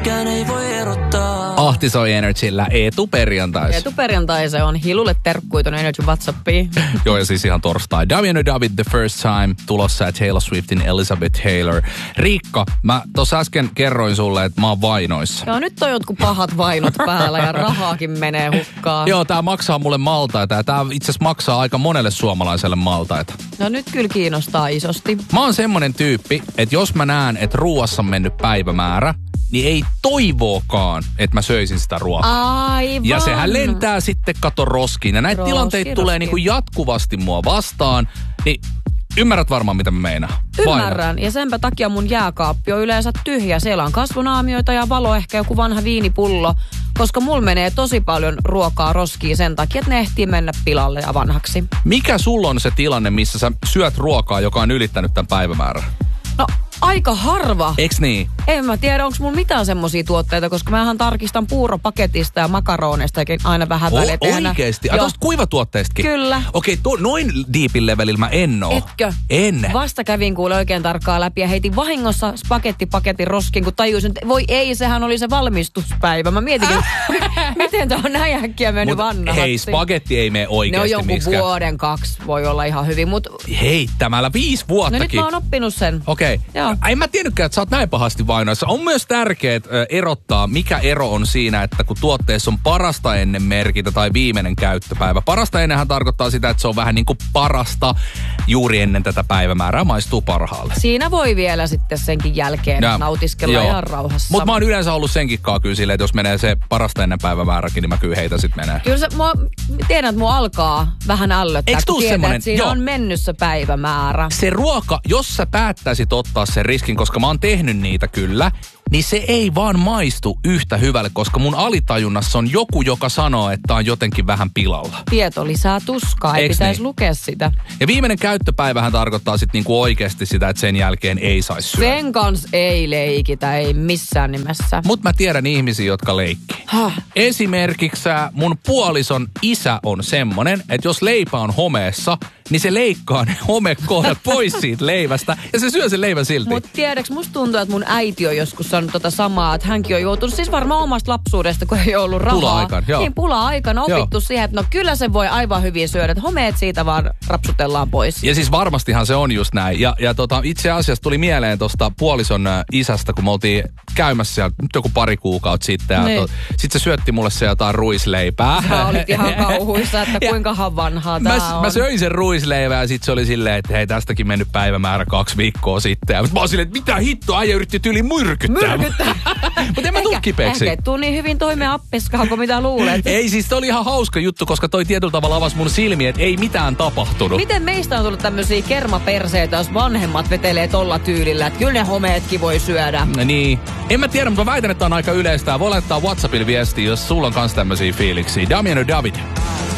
mikään ei voi erottaa. Ahti soi Energyllä Eetu-perjantais. Eetu-perjantai se on. Hilulle terkkui ton Energy WhatsAppiin. Joo, ja siis ihan torstai. Damien ja David The First Time tulossa ja Taylor Swiftin Elizabeth Taylor. Riikka, mä tossa äsken kerroin sulle, että mä oon vainoissa. Joo, nyt on jotkut pahat vainot päällä ja rahaakin menee hukkaan. Joo, tää maksaa mulle maltaita ja tää itse asiassa maksaa aika monelle suomalaiselle maltaita. No nyt kyllä kiinnostaa isosti. Mä oon semmonen tyyppi, että jos mä näen, että ruuassa on mennyt päivämäärä, niin ei toivookaan, että mä söisin sitä ruokaa. Aivan. Ja sehän lentää sitten kato roskiin. Ja näitä tilanteita tulee niinku jatkuvasti mua vastaan. Niin ymmärrät varmaan, mitä mä meinaan. Ymmärrän. Ja senpä takia mun jääkaappi on yleensä tyhjä. Siellä on kasvonaamioita ja valo, ehkä joku vanha viinipullo. Koska mulla menee tosi paljon ruokaa roskiin sen takia, että ne ehtii mennä pilalle ja vanhaksi. Mikä sulla on se tilanne, missä sä syöt ruokaa, joka on ylittänyt tämän päivämäärän? No, aika harva. Eiks niin? En mä tiedä, onko mulla mitään semmosia tuotteita, koska mähän tarkistan puuropaketista ja makaroneista aina vähän välein. Oikeesti? A tosta kuivatuotteistakin? Kyllä. Okei, noin deepin levelillä mä en oo. Etkö? En. Vasta kävin kuule oikein tarkkaan läpi ja heitin vahingossa spagettipaketin roskiin, kun tajusin, että voi ei, sehän oli se valmistuspäivä. Mä mietinkin, miten tää on näin äkkiä mennyt vanhaksi. Hei, spagetti ei mene oikeesti. Ne on jonkun miksikään. vuoden, 2 voi olla ihan hyvin, mutta... Heittämällä 5 vuottakin. No nyt mä oon oppinut sen. Okei. En mä tiennytkään, että sä oot näin pahasti vainoissa. On myös tärkeää erottaa, mikä ero on siinä, että kun tuotteessa on parasta ennen merkintä tai viimeinen käyttöpäivä. Parasta ennenhän tarkoittaa sitä, että se on vähän niin kuin parasta juuri ennen tätä päivämäärää maistuu parhaalle. Siinä voi vielä sitten senkin jälkeen nautiskella ihan rauhassa. Mutta mä oon yleensä ollut senkin kaa kyllä silleen, että jos menee se parasta ennen päivämääräkin, niin mä kyllä heitä sit menee. Kyllä se, tiedän, että mua alkaa vähän ällöttää, kun tiedän, että siinä on mennyt se päivämäärä. Se ruoka, jos sä päättäisit ottaa sen riskin, koska mä oon tehnyt niitä kyllä, niin se ei vaan maistu yhtä hyvälle, koska mun alitajunnassa on joku, joka sanoo, että on jotenkin vähän pilalla. Tieto lisää tuskaa, ei pitäisi lukea sitä. Ja viimeinen käyttöpäivähän tarkoittaa sitten niinku oikeasti sitä, että sen jälkeen ei saisi syödä. Sen kanssa ei leikitä, ei missään nimessä. Mut mä tiedän ihmisiä, jotka leikkii. Esimerkiksi mun puolison isä on semmonen, että jos leipä on homeessa, niin se leikkaa ne homekohdat pois siitä leivästä ja se syö sen leivän silti. Mut tiedäks, musta tuntuu, että mun äiti on joskus sanonut tota samaa, että hänkin on joutunut siis varmaan omasta lapsuudesta, kun ei ollut rahaa. Pula-aikaan, joo. Niin, pula-aikana opittu siihen, että no kyllä se voi aivan hyvin syödä, että homeet siitä vaan rapsutellaan pois. Ja siis varmastihan se on just näin. Ja itse asiassa tuli mieleen tosta puolison isästä, kun me oltiin käymässä siellä nyt joku pari kuukautta sitten. Ja sitten se syötti mulle se jotain ruisleipää. Sä olit ihan kauhuissa, että kuinkahan vanhaa tää on. Mä söin sen ruisleivää ja sitten se oli silleen, että hei, tästäkin mennyt päivämäärä 2 viikkoa sitten. Ja mä oon silleen, että mitä hittoa, äijä yritti tyyli myrkyttää. Mutta en mä tullut kipeäksi. Ehkä tuu niin hyvin toimeen appiskaan kuin mitä luulet. Ei siis, se oli ihan hauska juttu, koska toi tietyllä tavalla avasi mun silmiä, että ei mitään tapahtunut. Miten meistä on tullut tämmösiä kermaperseitä, jos vanhemmat vetelee tolla tyylillä, että kyllä ne homeetkin voi syödä? Niin. En mä tiedä, mutta mä väitän, että on aika yleistä. Voi laittaa WhatsAppilla viestiä, jos sulla on kans tämmösiä fiiliksiä. Damien ja David.